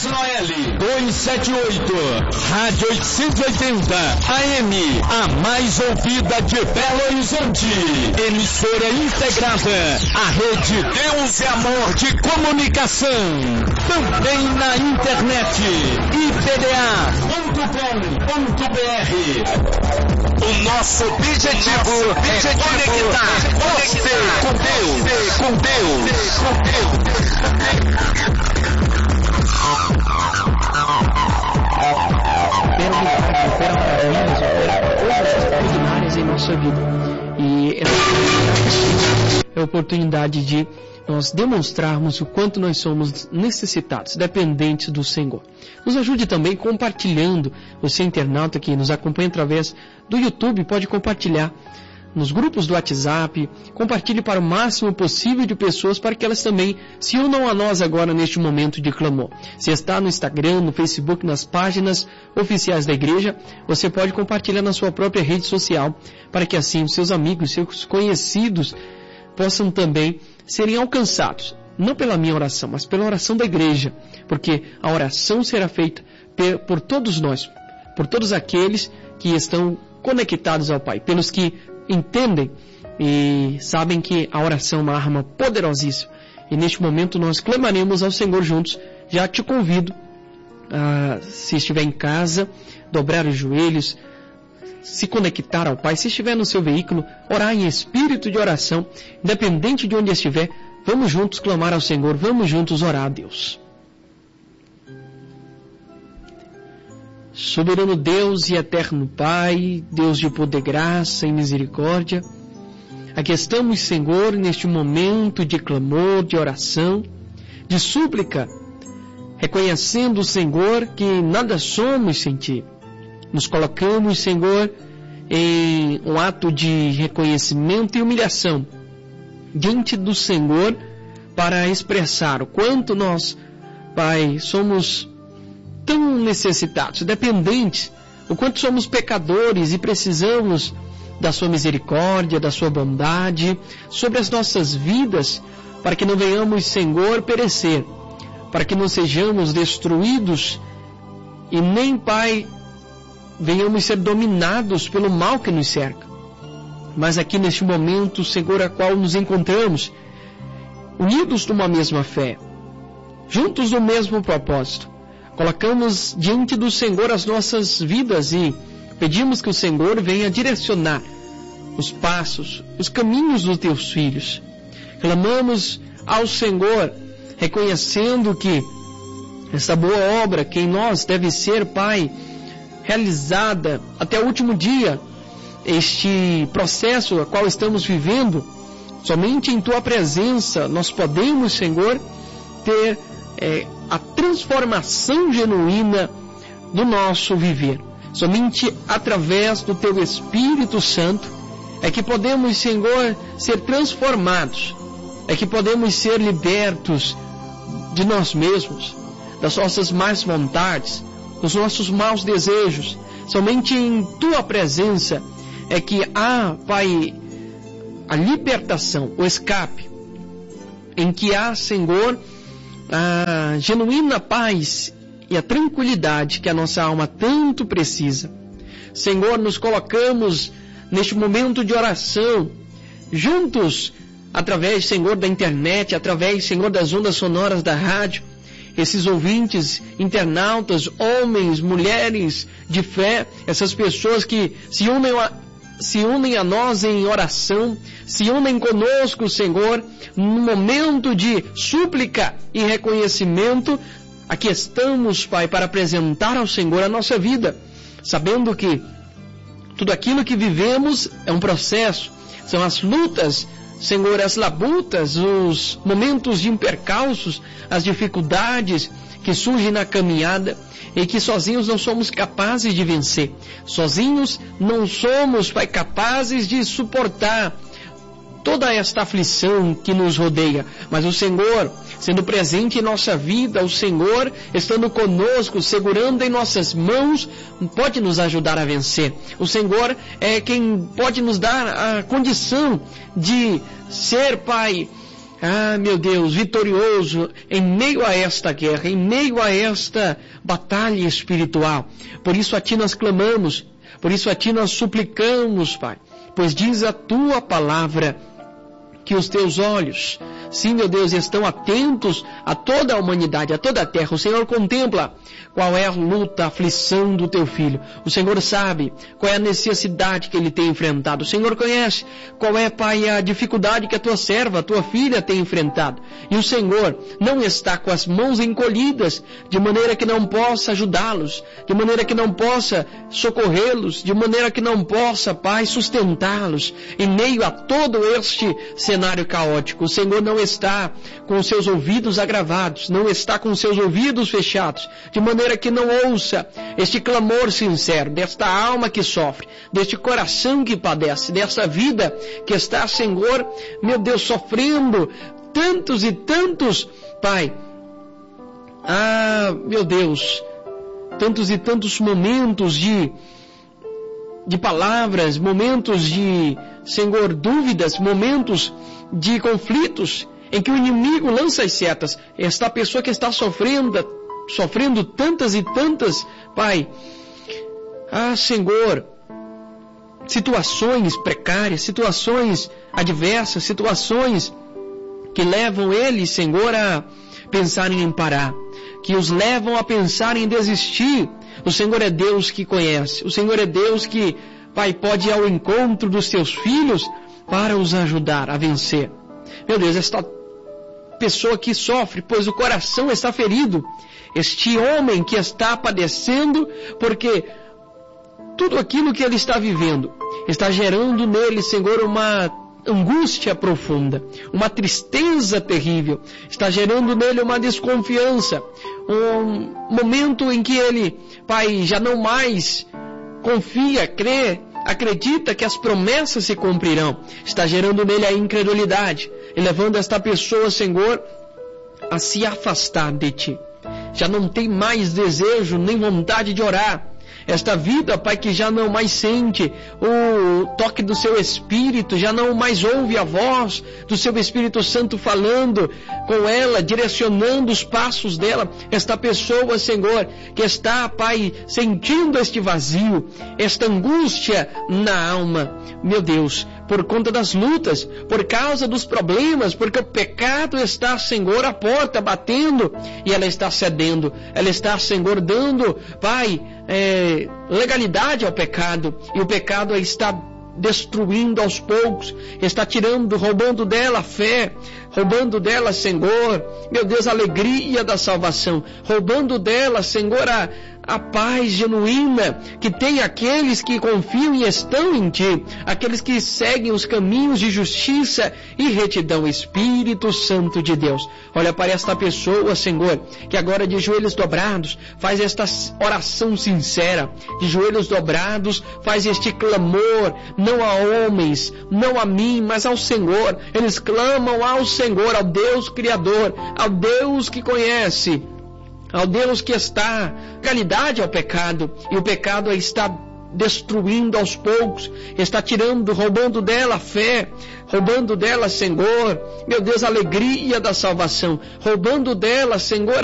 Noeli 278, Rádio 880, AM, a mais ouvida de Belo Horizonte. Emissora integrada à Rede Deus e Amor de Comunicação. Também na internet, ipda.com.br. O nosso objetivo é conectar você com Deus. Opera maravilhas, opera coisas extraordinárias em nossa vida. E é a oportunidade de nós demonstrarmos o quanto nós somos necessitados, dependentes do Senhor. Nos ajude também compartilhando. Você, internauta que nos acompanha através do YouTube, pode compartilhar nos grupos do WhatsApp, compartilhe para o máximo possível de pessoas para que elas também se unam a nós agora neste momento de clamor. Se está no Instagram, no Facebook, nas páginas oficiais da igreja, você pode compartilhar na sua própria rede social, para que assim os seus amigos, seus conhecidos possam também serem alcançados, não pela minha oração, mas pela oração da igreja, porque a oração será feita por todos nós, por todos aqueles que estão conectados ao Pai, pelos que entendem e sabem que a oração é uma arma poderosíssima. E neste momento nós clamaremos ao Senhor juntos. Já te convido a, se estiver em casa, dobrar os joelhos, se conectar ao Pai. Se estiver no seu veículo, orar em espírito de oração, independente de onde estiver. Vamos juntos clamar ao Senhor, vamos juntos orar a Deus. Soberano Deus e eterno Pai, Deus de poder, graça e misericórdia, aqui estamos, Senhor, neste momento de clamor, de oração, de súplica, reconhecendo, Senhor, que nada somos sem Ti. Nos colocamos, Senhor, em um ato de reconhecimento e humilhação diante do Senhor para expressar o quanto nós, Pai, somos tão necessitados, dependentes, o quanto somos pecadores e precisamos da Sua misericórdia, da Sua bondade sobre as nossas vidas, para que não venhamos, Senhor, perecer, para que não sejamos destruídos e nem, Pai, venhamos ser dominados pelo mal que nos cerca. Mas aqui neste momento, Senhor, a qual nos encontramos, unidos numa mesma fé, juntos no mesmo propósito, colocamos diante do Senhor as nossas vidas e pedimos que o Senhor venha direcionar os passos, os caminhos dos teus filhos. Clamamos ao Senhor, reconhecendo que essa boa obra que em nós deve ser, Pai, realizada até o último dia, este processo a qual estamos vivendo, somente em Tua presença nós podemos, Senhor, ter a transformação genuína do nosso viver. Somente através do Teu Espírito Santo é que podemos, Senhor, ser transformados, é que podemos ser libertos de nós mesmos, das nossas más vontades, dos nossos maus desejos. Somente em Tua presença é que há, Pai, a libertação, o escape, em que há, Senhor, a genuína paz e a tranquilidade que a nossa alma tanto precisa. Senhor, nos colocamos neste momento de oração, juntos, através, Senhor, da internet, através, Senhor, das ondas sonoras da rádio, esses ouvintes, internautas, homens, mulheres de fé, essas pessoas que se unem a nós em oração, se unem conosco, Senhor, num momento de súplica e reconhecimento. Aqui estamos, Pai, para apresentar ao Senhor a nossa vida, sabendo que tudo aquilo que vivemos é um processo, são as lutas, Senhor, as labutas, os momentos de percalços, as dificuldades que surgem na caminhada e que sozinhos não somos capazes de vencer. Sozinhos não somos, Pai, capazes de suportar toda esta aflição que nos rodeia. Mas o Senhor, sendo presente em nossa vida, o Senhor, estando conosco, segurando em nossas mãos, pode nos ajudar a vencer. O Senhor é quem pode nos dar a condição de ser, Pai, meu Deus, vitorioso em meio a esta guerra, em meio a esta batalha espiritual. Por isso a Ti nós clamamos, por isso a Ti nós suplicamos, Pai, pois diz a Tua palavra que os Teus olhos, sim, meu Deus, estão atentos a toda a humanidade, a toda a terra. O Senhor contempla qual é a luta, a aflição do Teu Filho. O Senhor sabe qual é a necessidade que ele tem enfrentado. O Senhor conhece qual é, Pai, a dificuldade que a Tua serva, a Tua filha tem enfrentado. E o Senhor não está com as mãos encolhidas, de maneira que não possa ajudá-los, de maneira que não possa socorrê-los, de maneira que não possa, Pai, sustentá-los em meio a todo este cenário caótico. O Senhor não está com os seus ouvidos agravados, não está com os seus ouvidos fechados, de maneira que não ouça este clamor sincero desta alma que sofre, deste coração que padece, dessa vida que está, Senhor, meu Deus, sofrendo tantos e tantos, Pai, meu Deus, tantos e tantos momentos de palavras, momentos de, Senhor, dúvidas, momentos de conflitos, em que o inimigo lança as setas. Esta pessoa que está sofrendo tantas e tantas, Pai, Senhor, situações precárias, situações adversas, situações que levam ele, Senhor, a pensarem em parar, que os levam a pensar em desistir. O Senhor é Deus que conhece, o Senhor é Deus que, Pai, pode ir ao encontro dos Teus filhos para os ajudar a vencer. Meu Deus, esta pessoa que sofre, pois o coração está ferido, este homem que está padecendo, porque tudo aquilo que ele está vivendo está gerando nele, Senhor, uma angústia profunda, uma tristeza terrível, está gerando nele uma desconfiança, um momento em que ele, Pai, já não mais confia, crê, acredita que as promessas se cumprirão, está gerando nele a incredulidade, e levando esta pessoa, Senhor, a se afastar de Ti. Já não tem mais desejo nem vontade de orar. Esta vida, Pai, que já não mais sente o toque do Seu Espírito, já não mais ouve a voz do Seu Espírito Santo falando com ela, direcionando os passos dela. Esta pessoa, Senhor, que está, Pai, sentindo este vazio, esta angústia na alma, meu Deus, por conta das lutas, por causa dos problemas, porque o pecado está, Senhor, à porta batendo, e ela está cedendo, ela está, Senhor, dando, Pai, legalidade ao pecado, e o pecado está destruindo aos poucos, está tirando, roubando dela a fé, roubando dela, Senhor, meu Deus, a alegria da salvação, roubando dela, Senhor, a paz genuína que tem aqueles que confiam e estão em Ti, aqueles que seguem os caminhos de justiça e retidão. Espírito Santo de Deus, olha para esta pessoa, Senhor, que agora de joelhos dobrados faz esta oração sincera, de joelhos dobrados faz este clamor, não a homens, não a mim, mas ao Senhor. Eles clamam ao Senhor, ao Deus Criador, ao Deus que conhece, ao Deus que está realidade ao pecado, e o pecado está destruindo aos poucos, está tirando, roubando dela a fé, roubando dela, Senhor, meu Deus, a alegria da salvação, roubando dela, Senhor,